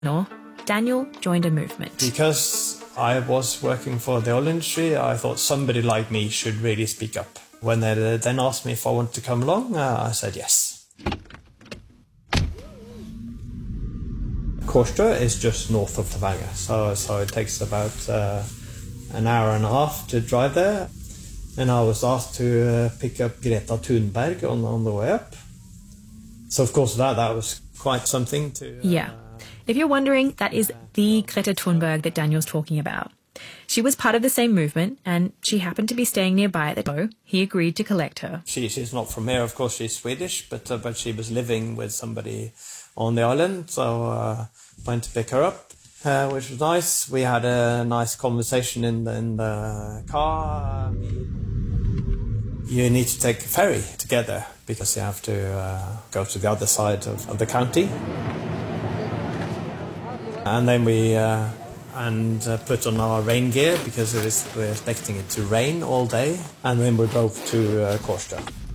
Daniel joined a movement. Because I was working for the oil industry, I thought somebody like me should really speak up. When they then asked me if I wanted to come along, I said yes. Kårstø is just north of Stavanger, so it takes about an hour and a half to drive there. And I was asked to pick up Greta Thunberg on the way up. So of course that was quite something to... Yeah. If you're wondering, that is the Greta Thunberg that Daniel's talking about. She was part of the same movement, and she happened to be staying nearby at the time. He agreed to collect her. She's not from here, of course, she's Swedish, but she was living with somebody on the island, so went to pick her up, which was nice. We had a nice conversation in the car. You need to take a ferry together because you have to go to the other side of the county. And then we put on our rain gear because we're expecting it to rain all day. And then we drove to Kårstø.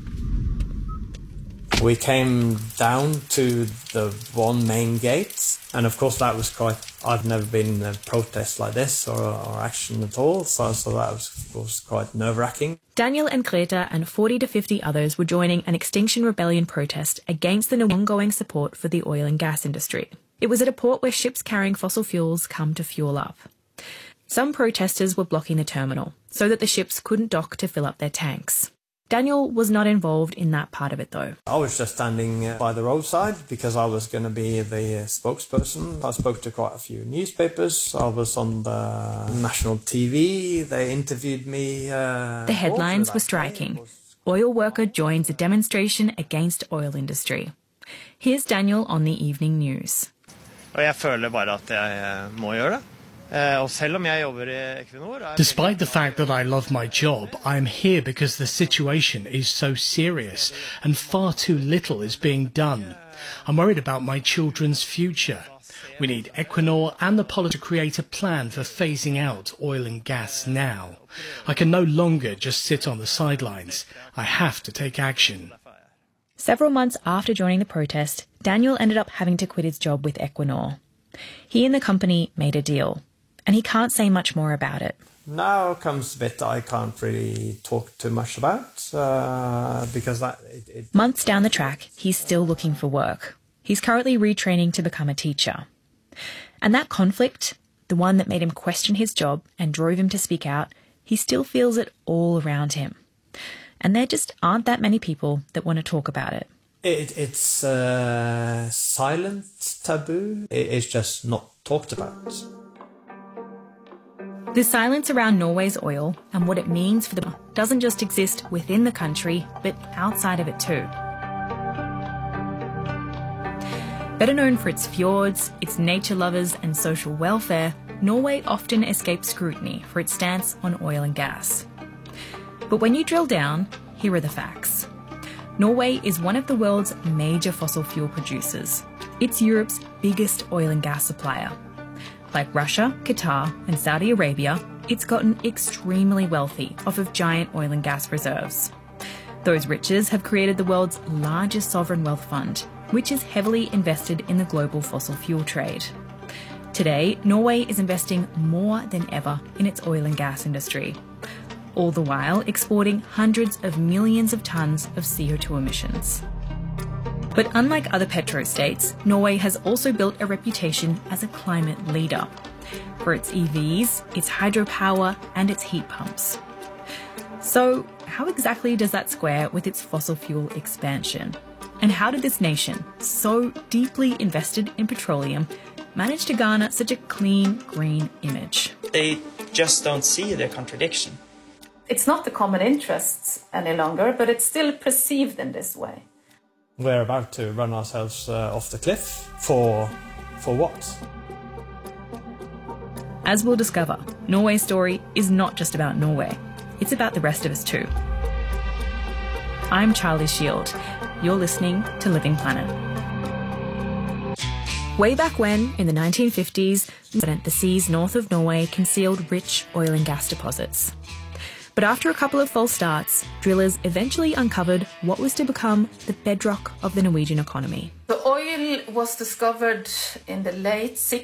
We came down to the one main gate, and of course that was I've never been in a protest like this or action at all, so that was of course quite nerve-wracking. Daniel and Greta and 40 to 50 others were joining an Extinction Rebellion protest against the ongoing support for the oil and gas industry. It was at a port where ships carrying fossil fuels come to fuel up. Some protesters were blocking the terminal so that the ships couldn't dock to fill up their tanks. Daniel was not involved in that part of it, though. I was just standing by the roadside because I was going to be the spokesperson. I spoke to quite a few newspapers. I was on the national TV. They interviewed me. The headlines were striking. Oil worker joins a demonstration against oil industry. Here's Daniel on the evening news. Jeg føler bare at jeg må gjøre det. Despite the fact that I love my job, I am here because the situation is so serious and far too little is being done. I'm worried about my children's future. We need Equinor and the politics to create a plan for phasing out oil and gas now. I can no longer just sit on the sidelines. I have to take action. Several months after joining the protest, Daniel ended up having to quit his job with Equinor. He and the company made a deal, and he can't say much more about it. Now comes the bit I can't really talk too much about, because Months down the track, he's still looking for work. He's currently retraining to become a teacher. And that conflict, the one that made him question his job and drove him to speak out, he still feels it all around him. And there just aren't that many people that want to talk about it. It's silent taboo. It's just not talked about. The silence around Norway's oil and what it means for them doesn't just exist within the country, but outside of it too. Better known for its fjords, its nature lovers and social welfare, Norway often escapes scrutiny for its stance on oil and gas. But when you drill down, here are the facts. Norway is one of the world's major fossil fuel producers. It's Europe's biggest oil and gas supplier. Like Russia, Qatar and Saudi Arabia, it's gotten extremely wealthy off of giant oil and gas reserves. Those riches have created the world's largest sovereign wealth fund, which is heavily invested in the global fossil fuel trade. Today, Norway is investing more than ever in its oil and gas industry, all the while exporting hundreds of millions of tonnes of CO2 emissions. But unlike other petrostates, Norway has also built a reputation as a climate leader for its EVs, its hydropower and its heat pumps. So how exactly does that square with its fossil fuel expansion? And how did this nation, so deeply invested in petroleum, manage to garner such a clean, green image? They just don't see the contradiction. It's not the common interests any longer, but it's still perceived in this way. We're about to run ourselves off the cliff. For what? As we'll discover, Norway's story is not just about Norway. It's about the rest of us too. I'm Charlie Shield. You're listening to Living Planet. Way back when, in the 1950s, the seas north of Norway concealed rich oil and gas deposits. But after a couple of false starts, drillers eventually uncovered what was to become the bedrock of the Norwegian economy. The oil was discovered in the late